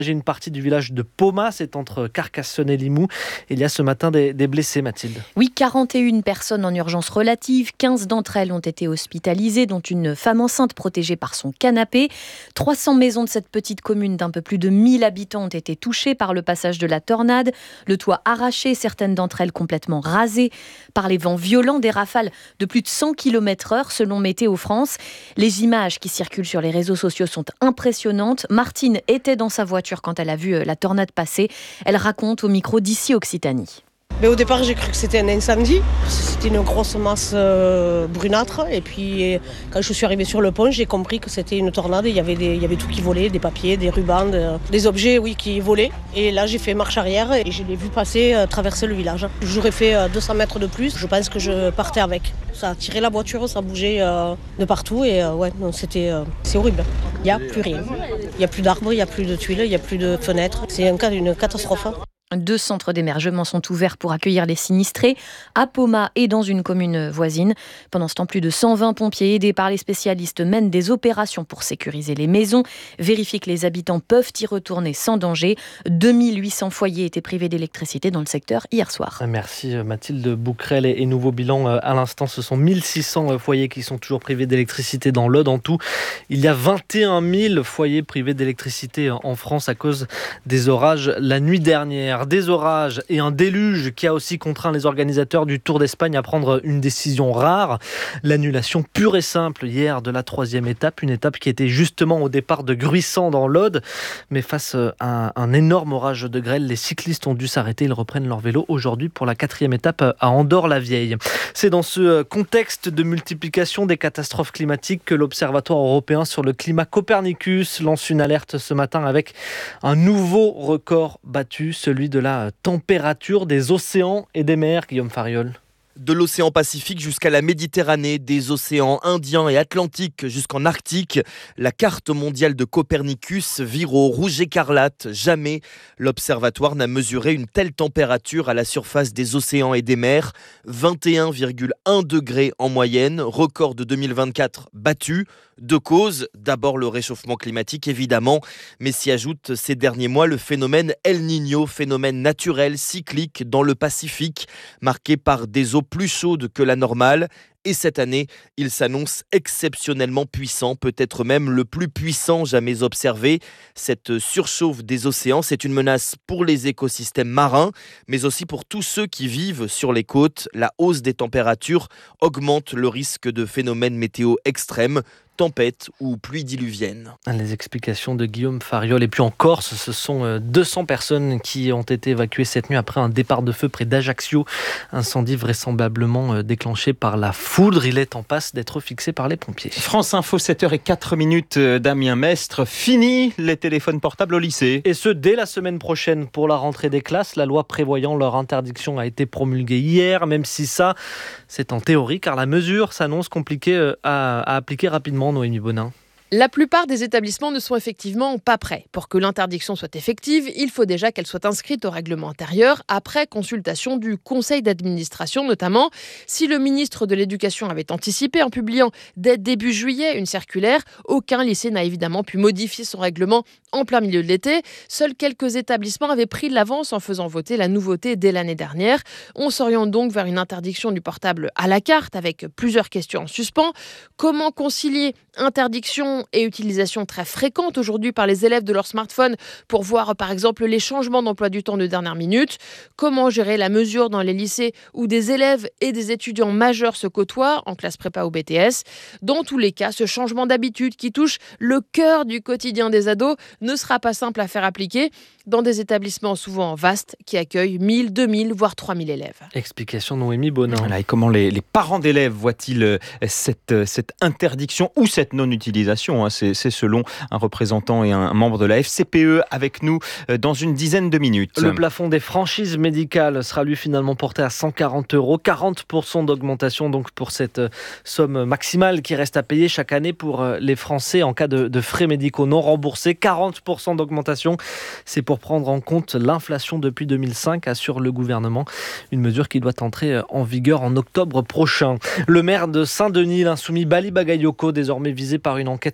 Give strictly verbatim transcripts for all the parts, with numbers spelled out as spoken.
Une partie du village de Poma, c'est entre Carcassonne et Limoux. Il y a ce matin des, des blessés, Mathilde. Oui, quarante et une personnes en urgence relative. quinze d'entre elles ont été hospitalisées, dont une femme enceinte protégée par son canapé. trois cents maisons de cette petite commune d'un peu plus de mille habitants ont été touchées par le passage de la tornade. Le toit arraché, certaines d'entre elles complètement rasées par les vents violents, des rafales de plus de cent kilomètres heure selon Météo France. Les images qui circulent sur les réseaux sociaux sont impressionnantes. Martine était dans sa voiture quand elle a vu la tornade passer. Elle raconte au micro d'Ici Occitanie. Mais au départ, j'ai cru que c'était un incendie. C'était une grosse masse euh, brunâtre. Et puis, quand je suis arrivée sur le pont, j'ai compris que c'était une tornade. Il y avait, des, il y avait tout qui volait, des papiers, des rubans, de, des objets oui, qui volaient. Et là, j'ai fait marche arrière et je l'ai vu passer, euh, traverser le village. J'aurais fait euh, deux cents mètres de plus. Je pense que je partais avec. Ça a tiré la voiture, ça bougeait euh, de partout. Et euh, ouais, non, c'était, euh, c'est horrible. Il n'y a plus rien. Il n'y a plus d'arbres, il n'y a plus de tuiles, il n'y a plus de fenêtres. C'est un cas d'une catastrophe. Deux centres d'émergement sont ouverts pour accueillir les sinistrés, à Poma et dans une commune voisine. Pendant ce temps, plus de cent vingt pompiers aidés par les spécialistes mènent des opérations pour sécuriser les maisons, vérifier que les habitants peuvent y retourner sans danger. deux mille huit cents foyers étaient privés d'électricité dans le secteur hier soir. Merci Mathilde Bouquerel. Et nouveau bilan à l'instant, ce sont mille six cents foyers qui sont toujours privés d'électricité dans l'Aude. En tout, il y a vingt et un mille foyers privés d'électricité en France à cause des orages la nuit dernière. Des orages et un déluge qui a aussi contraint les organisateurs du Tour d'Espagne à prendre une décision rare. L'annulation pure et simple hier de la troisième étape, une étape qui était justement au départ de Gruissant dans l'Aude. Mais face à un énorme orage de grêle, les cyclistes ont dû s'arrêter. Ils reprennent leur vélo aujourd'hui pour la quatrième étape à Andorre-la-Vieille. C'est dans ce contexte de multiplication des catastrophes climatiques que l'Observatoire européen sur le climat Copernicus lance une alerte ce matin avec un nouveau record battu, celui de la température des océans et des mers, Guillaume Fariol. De l'océan Pacifique jusqu'à la Méditerranée, des océans Indien et Atlantique jusqu'en Arctique, la carte mondiale de Copernicus vire au rouge écarlate. Jamais l'observatoire n'a mesuré une telle température à la surface des océans et des mers. vingt et un virgule un degrés en moyenne, record de deux mille vingt-quatre battu. Deux causes, d'abord le réchauffement climatique évidemment, mais s'y ajoute ces derniers mois le phénomène El Niño, phénomène naturel cyclique dans le Pacifique, marqué par des eaux plus chaudes que la normale. Et cette année, il s'annonce exceptionnellement puissant, peut-être même le plus puissant jamais observé. Cette surchauffe des océans, c'est une menace pour les écosystèmes marins, mais aussi pour tous ceux qui vivent sur les côtes. La hausse des températures augmente le risque de phénomènes météo extrêmes, tempêtes ou pluies diluviennes. Les explications de Guillaume Fariol. Et puis en Corse, ce sont deux cents personnes qui ont été évacuées cette nuit après un départ de feu près d'Ajaccio. Incendie vraisemblablement déclenché par la foudre. Il est en passe d'être fixé par les pompiers. France Info, sept heures zéro quatre minutes, Damien Mestre. Fini les téléphones portables au lycée. Et ce, dès la semaine prochaine pour la rentrée des classes. La loi prévoyant leur interdiction a été promulguée hier, même si ça, c'est en théorie, car la mesure s'annonce compliquée à, à appliquer rapidement. Noémie Bonin. La plupart des établissements ne sont effectivement pas prêts. Pour que l'interdiction soit effective, il faut déjà qu'elle soit inscrite au règlement intérieur, après consultation du conseil d'administration notamment. Si le ministre de l'Éducation avait anticipé en publiant dès début juillet une circulaire, aucun lycée n'a évidemment pu modifier son règlement en plein milieu de l'été. Seuls quelques établissements avaient pris de l'avance en faisant voter la nouveauté dès l'année dernière. On s'oriente donc vers une interdiction du portable à la carte, avec plusieurs questions en suspens. Comment concilier interdiction et utilisation très fréquente aujourd'hui par les élèves de leur smartphone pour voir par exemple les changements d'emploi du temps de dernière minute? Comment gérer la mesure dans les lycées où des élèves et des étudiants majeurs se côtoient en classe prépa ou B T S? Dans tous les cas, ce changement d'habitude qui touche le cœur du quotidien des ados ne sera pas simple à faire appliquer dans des établissements souvent vastes qui accueillent mille, deux mille, voire trois mille élèves. Explication Noémie Bonin. Voilà, et comment les, les parents d'élèves voient-ils cette, cette interdiction ou cette non-utilisation, hein, c'est, c'est selon un représentant et un membre de la F C P E avec nous dans une dizaine de minutes. Le plafond des franchises médicales sera lui finalement porté à cent quarante euros, quarante pour cent d'augmentation donc pour cette somme maximale qui reste à payer chaque année pour les Français en cas de, de frais médicaux non remboursés. quarante pour cent d'augmentation, c'est pour prendre en compte l'inflation depuis deux mille cinq, assure le gouvernement. Une mesure qui doit entrer en vigueur en octobre prochain. Le maire de Saint-Denis, l'insoumis Bali Bagayoko, désormais visé par une enquête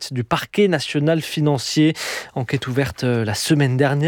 enquête du parquet national financier. Enquête ouverte la semaine dernière.